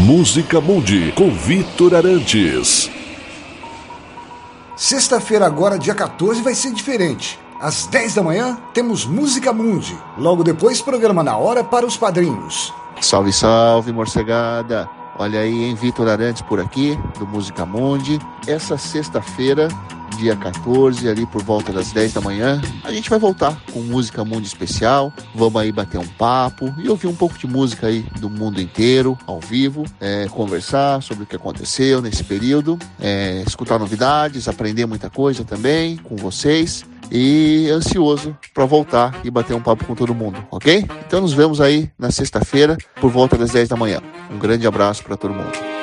Música Mundi, com Vitor Arantes. Sexta-feira agora, dia 14, vai ser diferente. Às 10 da manhã, temos Música Mundi. Logo depois, programa Na Hora para os padrinhos. Salve, salve, morcegada. Olha aí, hein, Vitor Arantes por aqui, do Música Mundi. Essa sexta-feira, dia 14, ali por volta das 10 da manhã, a gente vai voltar com Música Mundi especial. Vamos aí bater um papo e ouvir um pouco de música aí do mundo inteiro, ao vivo, conversar sobre o que aconteceu nesse período, escutar novidades, aprender muita coisa também com vocês. E ansioso para voltar e bater um papo com todo mundo, ok? Então nos vemos aí na sexta-feira por volta das 10 da manhã. Um grande abraço para todo mundo.